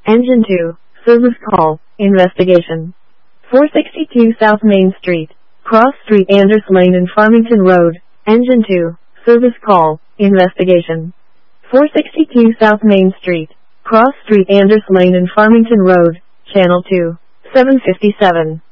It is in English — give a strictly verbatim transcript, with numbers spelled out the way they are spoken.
Engine two, service call, investigation. four sixty-two South Main Street, Cross Street, Anders Lane and Farmington Road. Engine two, service call, investigation. four sixty-two South Main Street, Cross Street, Anders Lane and Farmington Road, Channel two, seven fifty-seven.